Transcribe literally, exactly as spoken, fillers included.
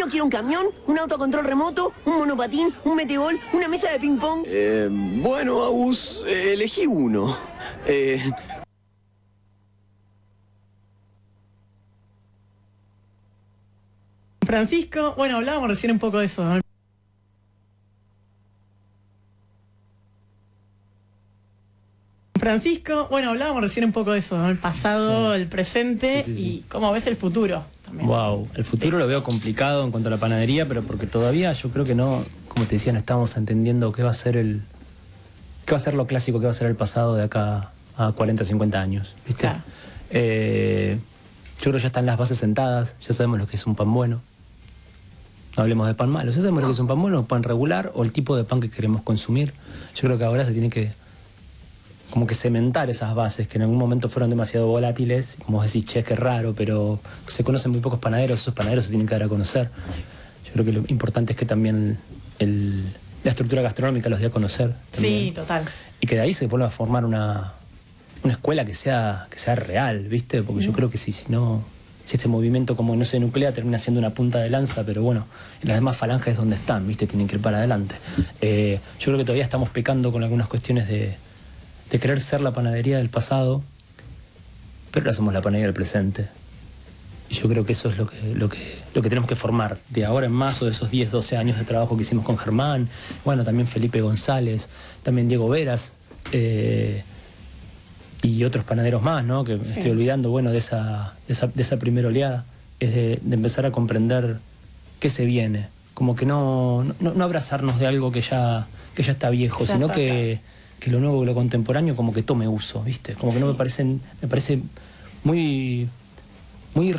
quiero un camión, un autocontrol remoto, un monopatín, un metegol, una mesa de ping-pong. Eh, bueno, Agus, eh, elegí uno. Eh... Francisco, bueno, hablábamos recién un poco de eso, ¿no? Francisco, bueno, hablábamos recién un poco de eso, ¿no? El pasado, Sí. el presente Sí, sí, sí. y cómo ves el futuro también. Wow, el futuro lo veo complicado en cuanto a la panadería, pero porque todavía yo creo que no, como te decía, no estamos entendiendo qué va a ser el, qué va a ser lo clásico, qué va a ser el pasado de acá a cuarenta, cincuenta años, ¿viste? Claro. Eh, yo creo que ya están las bases sentadas, ya sabemos lo que es un pan bueno. No hablemos de pan malo, ya sabemos lo que es un pan bueno, un pan regular o el tipo de pan que queremos consumir. Yo creo que ahora se tiene que como que cementar esas bases que en algún momento fueron demasiado volátiles, como decís, che, qué raro, pero se conocen muy pocos panaderos, esos panaderos se tienen que dar a conocer. Yo creo que lo importante es que también el, la estructura gastronómica los dé a conocer. También. Sí, total. Y que de ahí se vuelva a formar una, una escuela que sea, que sea real, ¿viste? Porque yo creo que si, si no, si este movimiento como no se nuclea termina siendo una punta de lanza, pero bueno, en las demás falanges donde están, ¿viste? Tienen que ir para adelante. Eh, yo creo que todavía estamos pecando con algunas cuestiones de de querer ser la panadería del pasado, pero ahora somos la panadería del presente. Y yo creo que eso es lo que, lo que, lo que tenemos que formar de ahora en más, o de esos diez, doce años de trabajo que hicimos con Germán, bueno, también Felipe González, también Diego Veras, eh, y otros panaderos más, ¿no? Que me Sí. estoy olvidando, bueno, de esa, de esa, de esa primera oleada, es de, de empezar a comprender qué se viene. Como que no, no, no abrazarnos de algo que ya, que ya está viejo, Ya sino está, que... claro. que lo nuevo y lo contemporáneo como que tome uso, ¿viste? Como que no Sí. me parecen, me parece muy, muy